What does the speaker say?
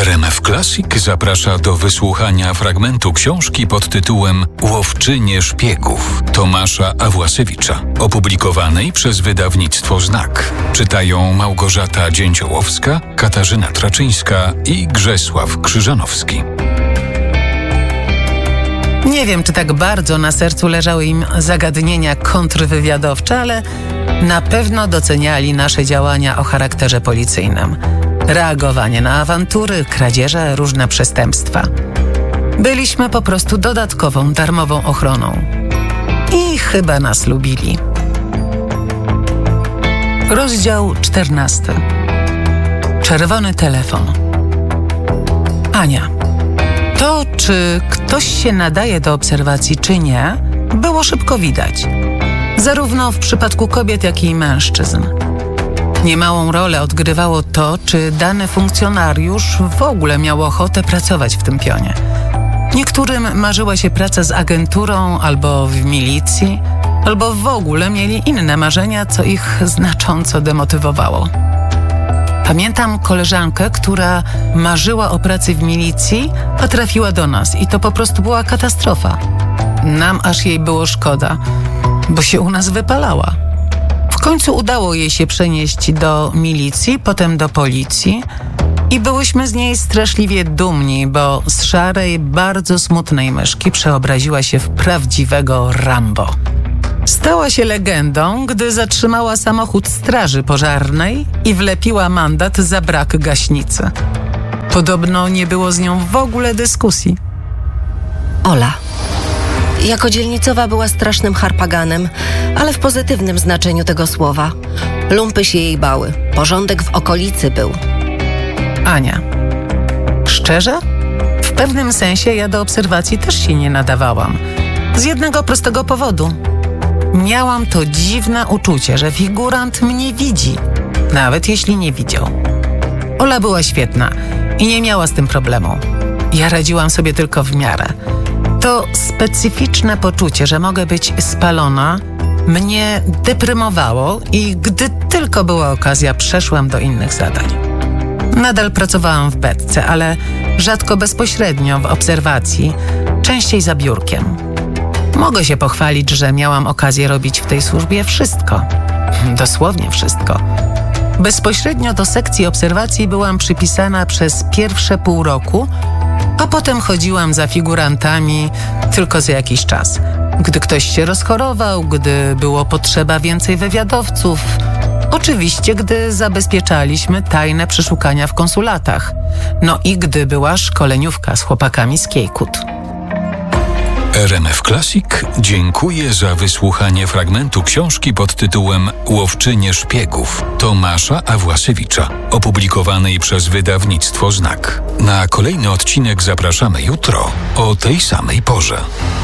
RMF Classic zaprasza do wysłuchania fragmentu książki pod tytułem Łowczynie szpiegów Tomasza Awłasiewicza, opublikowanej przez wydawnictwo Znak. Czytają Małgorzata Dzięciołowska, Katarzyna Traczyńska i Grzesław Krzyżanowski. Nie wiem, czy tak bardzo na sercu leżały im zagadnienia kontrwywiadowcze, ale na pewno doceniali nasze działania o charakterze policyjnym. Reagowanie na awantury, kradzieże, różne przestępstwa. Byliśmy po prostu dodatkową, darmową ochroną. I chyba nas lubili. Rozdział 14. Czerwony telefon. Ania. To, czy ktoś się nadaje do obserwacji, czy nie, było szybko widać. Zarówno w przypadku kobiet, jak i mężczyzn. Niemałą rolę odgrywało to, czy dany funkcjonariusz w ogóle miał ochotę pracować w tym pionie. Niektórym marzyła się praca z agenturą albo w milicji, albo w ogóle mieli inne marzenia, co ich znacząco demotywowało. Pamiętam koleżankę, która marzyła o pracy w milicji, a trafiła do nas i to po prostu była katastrofa. Nam aż jej było szkoda, bo się u nas wypalała. W końcu udało jej się przenieść do milicji, potem do policji i byłyśmy z niej straszliwie dumni, bo z szarej, bardzo smutnej myszki przeobraziła się w prawdziwego Rambo. Stała się legendą, gdy zatrzymała samochód straży pożarnej i wlepiła mandat za brak gaśnicy. Podobno nie było z nią w ogóle dyskusji. Ola. Jako dzielnicowa była strasznym harpaganem, ale w pozytywnym znaczeniu tego słowa. Lumpy się jej bały. Porządek w okolicy był. Ania. Szczerze? W pewnym sensie ja do obserwacji też się nie nadawałam. Z jednego prostego powodu. Miałam to dziwne uczucie, że figurant mnie widzi, nawet jeśli nie widział. Ola była świetna i nie miała z tym problemu. Ja radziłam sobie tylko w miarę. To specyficzne poczucie, że mogę być spalona, mnie deprymowało i gdy tylko była okazja, przeszłam do innych zadań. Nadal pracowałam w beczce, ale rzadko bezpośrednio w obserwacji, częściej za biurkiem. Mogę się pochwalić, że miałam okazję robić w tej służbie wszystko. Dosłownie wszystko. Bezpośrednio do sekcji obserwacji byłam przypisana przez pierwsze pół roku, a potem chodziłam za figurantami tylko za jakiś czas. Gdy ktoś się rozchorował, gdy było potrzeba więcej wywiadowców. Oczywiście, gdy zabezpieczaliśmy tajne przeszukania w konsulatach. No i gdy była szkoleniówka z chłopakami z Kiejkut. RMF Classic dziękuję za wysłuchanie fragmentu książki pod tytułem Łowczynie szpiegów Tomasza Awłasiewicza, opublikowanej przez wydawnictwo Znak. Na kolejny odcinek zapraszamy jutro o tej samej porze.